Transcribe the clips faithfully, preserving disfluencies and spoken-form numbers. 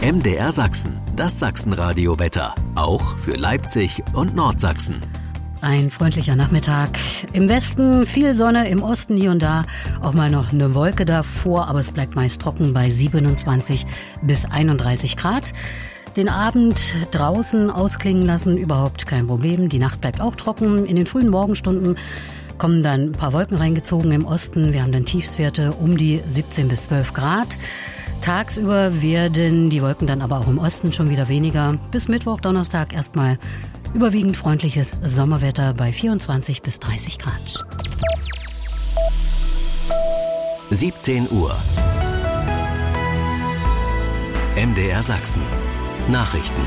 M D R Sachsen, das Sachsenradio-Wetter, auch für Leipzig und Nordsachsen. Ein freundlicher Nachmittag. Im Westen viel Sonne, im Osten hier und da auch mal noch eine Wolke davor, aber es bleibt meist trocken bei siebenundzwanzig bis einunddreißig Grad. Den Abend draußen ausklingen lassen, überhaupt kein Problem. Die Nacht bleibt auch trocken. In den frühen Morgenstunden kommen dann ein paar Wolken reingezogen im Osten. Wir haben dann Tiefstwerte um die siebzehn bis zwölf Grad. Tagsüber werden die Wolken dann aber auch im Osten schon wieder weniger. Bis Mittwoch, Donnerstag erstmal überwiegend freundliches Sommerwetter bei vierundzwanzig bis dreißig Grad. siebzehn Uhr. M D R Sachsen. Nachrichten.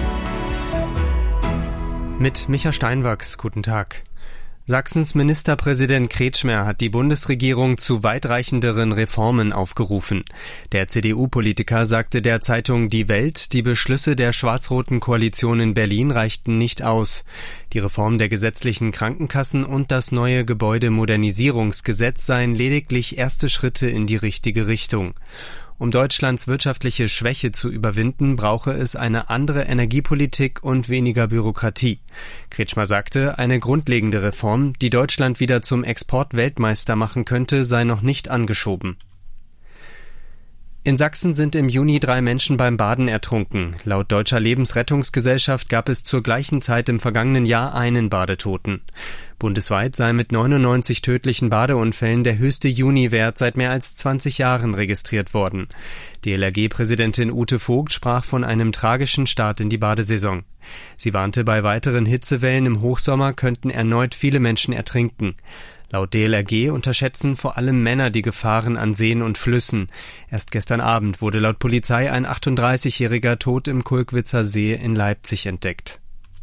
Mit Micha Steinwachs, guten Tag. Sachsens Ministerpräsident Kretschmer hat die Bundesregierung zu weitreichenderen Reformen aufgerufen. Der C D U-Politiker sagte der Zeitung Die Welt, die Beschlüsse der schwarz-roten Koalition in Berlin reichten nicht aus. Die Reform der gesetzlichen Krankenkassen und das neue Gebäudemodernisierungsgesetz seien lediglich erste Schritte in die richtige Richtung. Um Deutschlands wirtschaftliche Schwäche zu überwinden, brauche es eine andere Energiepolitik und weniger Bürokratie. Kretschmer sagte, eine grundlegende Reform, die Deutschland wieder zum Exportweltmeister machen könnte, sei noch nicht angeschoben. In Sachsen sind im Juni drei Menschen beim Baden ertrunken. Laut Deutscher Lebensrettungsgesellschaft gab es zur gleichen Zeit im vergangenen Jahr einen Badetoten. Bundesweit sei mit neunundneunzig tödlichen Badeunfällen der höchste Juniwert seit mehr als zwanzig Jahren registriert worden. D L R G-Präsidentin Ute Vogt sprach von einem tragischen Start in die Badesaison. Sie warnte, bei weiteren Hitzewellen im Hochsommer könnten erneut viele Menschen ertrinken. Laut D L R G unterschätzen vor allem Männer die Gefahren an Seen und Flüssen. Erst gestern Abend wurde laut Polizei ein achtunddreißigjähriger tot im Kulkwitzer See in Leipzig entdeckt.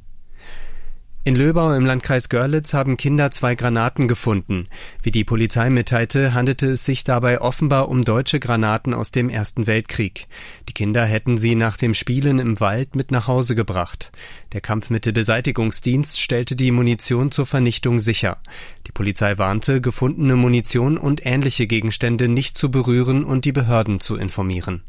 In Löbau im Landkreis Görlitz haben Kinder zwei Granaten gefunden. Wie die Polizei mitteilte, handelte es sich dabei offenbar um deutsche Granaten aus dem Ersten Weltkrieg. Die Kinder hätten sie nach dem Spielen im Wald mit nach Hause gebracht. Der Kampfmittelbeseitigungsdienst stellte die Munition zur Vernichtung sicher. Die Polizei warnte, gefundene Munition und ähnliche Gegenstände nicht zu berühren und die Behörden zu informieren.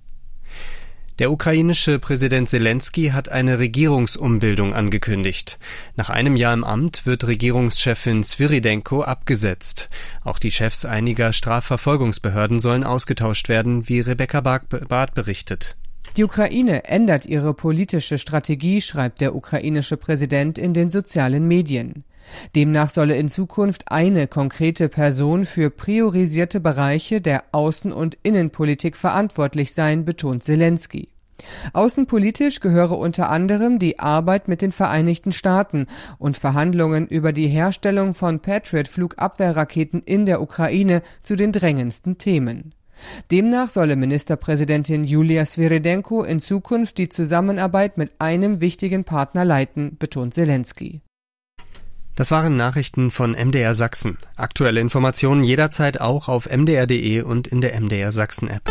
Der ukrainische Präsident Selensky hat eine Regierungsumbildung angekündigt. Nach einem Jahr im Amt wird Regierungschefin Svyrydenko abgesetzt. Auch die Chefs einiger Strafverfolgungsbehörden sollen ausgetauscht werden, wie Rebecca Barth berichtet. Die Ukraine ändert ihre politische Strategie, schreibt der ukrainische Präsident in den sozialen Medien. Demnach solle in Zukunft eine konkrete Person für priorisierte Bereiche der Außen- und Innenpolitik verantwortlich sein, betont Selensky. Außenpolitisch gehöre unter anderem die Arbeit mit den Vereinigten Staaten und Verhandlungen über die Herstellung von Patriot-Flugabwehrraketen in der Ukraine zu den drängendsten Themen. Demnach solle Ministerpräsidentin Julia Svyrydenko in Zukunft die Zusammenarbeit mit einem wichtigen Partner leiten, betont Selensky. Das waren Nachrichten von M D R Sachsen. Aktuelle Informationen jederzeit auch auf m d r punkt d e und in der M D R Sachsen App.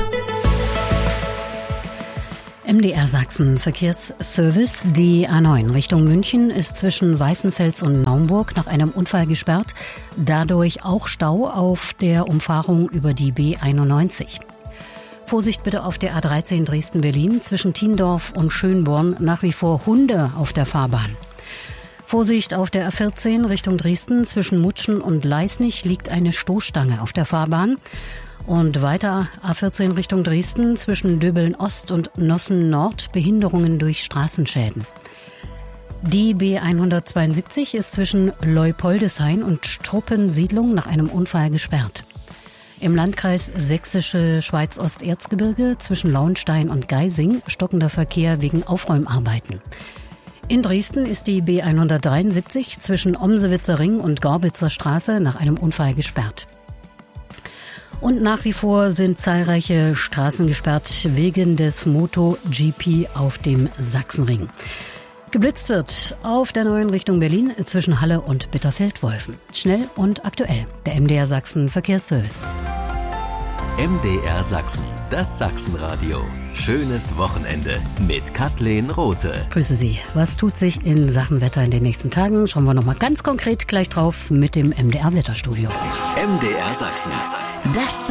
M D R Sachsen Verkehrsservice. Die A neun Richtung München ist zwischen Weißenfels und Naumburg nach einem Unfall gesperrt. Dadurch auch Stau auf der Umfahrung über die B einundneunzig. Vorsicht bitte auf der A dreizehn Dresden-Berlin zwischen Thiendorf und Schönborn. Nach wie vor Hunde auf der Fahrbahn. Vorsicht auf der A vierzehn Richtung Dresden. Zwischen Mutschen und Leisnig liegt eine Stoßstange auf der Fahrbahn. Und weiter A vierzehn Richtung Dresden. Zwischen Döbeln Ost und Nossen Nord Behinderungen durch Straßenschäden. Die B hundertzweiundsiebzig ist zwischen Leupoldeshain und Struppensiedlung nach einem Unfall gesperrt. Im Landkreis Sächsische Schweiz-Osterzgebirge zwischen Lauenstein und Geising stockender Verkehr wegen Aufräumarbeiten. In Dresden ist die B hundertdreiundsiebzig zwischen Omsewitzer Ring und Gorbitzer Straße nach einem Unfall gesperrt. Und nach wie vor sind zahlreiche Straßen gesperrt wegen des MotoGP auf dem Sachsenring. Geblitzt wird auf der neuen Richtung Berlin zwischen Halle und Bitterfeld-Wolfen. Schnell und aktuell. Der M D R Sachsen Verkehrsservice. M D R Sachsen, das Sachsenradio. Schönes Wochenende mit Kathleen Rothe. Grüße Sie. Was tut sich in Sachen Wetter in den nächsten Tagen? Schauen wir nochmal ganz konkret gleich drauf mit dem M D R Wetterstudio. M D R Sachsen, das